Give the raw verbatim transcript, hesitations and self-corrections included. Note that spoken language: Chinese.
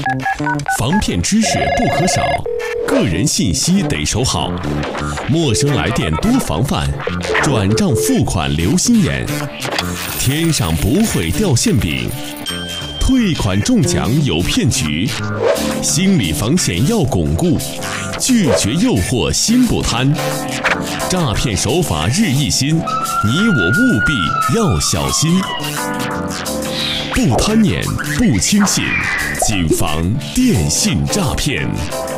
防骗知识不可少，个人信息得守好，陌生来电多防范，转账付款留心眼。天上不会掉馅饼，退款中奖有骗局，心理防线要巩固，拒绝诱惑心不贪。诈骗手法日益新，你我务必要小心。不贪念，不轻信，谨防电信诈骗。